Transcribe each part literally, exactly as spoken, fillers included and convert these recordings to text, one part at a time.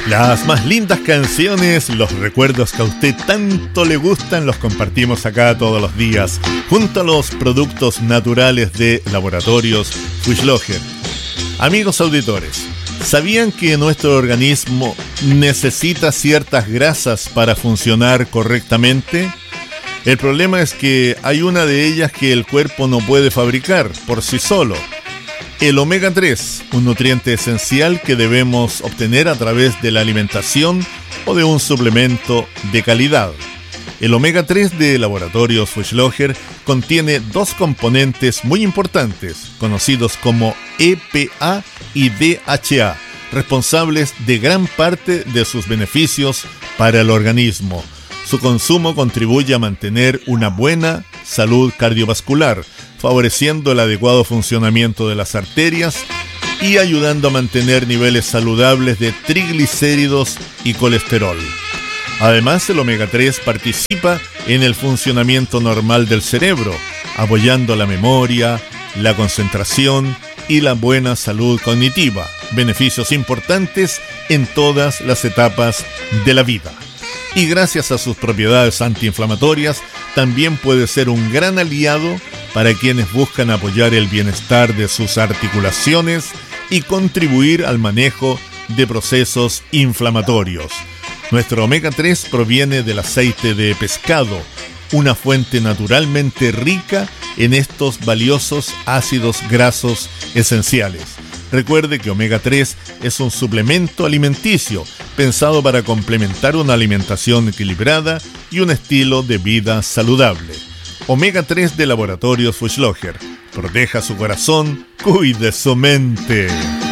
Las más lindas canciones, los recuerdos que a usted tanto le gustan, los compartimos acá todos los días, junto a los productos naturales de Laboratorios Fuchslocher. Amigos auditores, ¿sabían que nuestro organismo necesita ciertas grasas para funcionar correctamente? El problema es que hay una de ellas que el cuerpo no puede fabricar por sí solo. El omega tres, un nutriente esencial que debemos obtener a través de la alimentación o de un suplemento de calidad. El omega tres de Laboratorios Fuchslocher contiene dos componentes muy importantes, conocidos como E P A y D H A, responsables de gran parte de sus beneficios para el organismo. Su consumo contribuye a mantener una buena salud cardiovascular, favoreciendo el adecuado funcionamiento de las arterias y ayudando a mantener niveles saludables de triglicéridos y colesterol. Además, el omega tres participa en el funcionamiento normal del cerebro, apoyando la memoria, la concentración y la buena salud cognitiva, beneficios importantes en todas las etapas de la vida. Y gracias a sus propiedades antiinflamatorias, también puede ser un gran aliado para quienes buscan apoyar el bienestar de sus articulaciones y contribuir al manejo de procesos inflamatorios. Nuestro omega tres proviene del aceite de pescado, una fuente naturalmente rica en estos valiosos ácidos grasos esenciales. Recuerde que omega tres es un suplemento alimenticio pensado para complementar una alimentación equilibrada y un estilo de vida saludable. omega tres de Laboratorios Fuchslocher. Proteja su corazón, cuide su mente.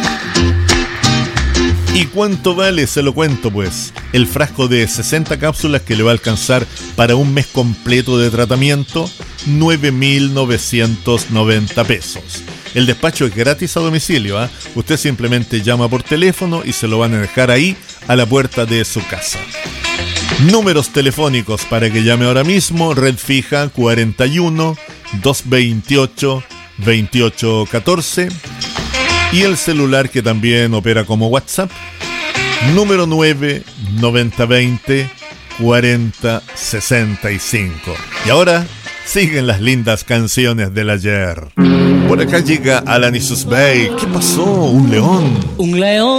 ¿Y cuánto vale? Se lo cuento pues. El frasco de sesenta cápsulas que le va a alcanzar para un mes completo de tratamiento, nueve mil novecientos noventa pesos. El despacho es gratis a domicilio, ¿eh? Usted simplemente llama por teléfono y se lo van a dejar ahí a la puerta de su casa. Números telefónicos para que llame ahora mismo: red fija cuarenta y uno, doscientos veintiocho, veintiocho catorce, y el celular que también opera como WhatsApp, número nueve noventa veinte cuarenta sesenta y cinco. Y ahora siguen las lindas canciones del ayer. Por acá llega Alanis Bay. ¿Qué pasó? ¿Un león? Un león